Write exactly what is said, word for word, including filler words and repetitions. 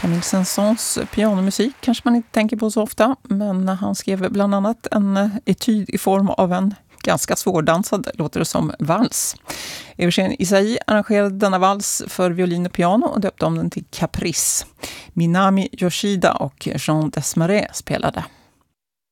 Camille Saint-Saëns pianomusik kanske man inte tänker på så ofta, men han skrev bland annat en etyd i form av en ganska svårdansad, låter det som, vals. Eugène Ysaÿe arrangerade denna vals för violin och piano och döpte om den till Caprice. Minami Yoshida och Jean Desmarais spelade.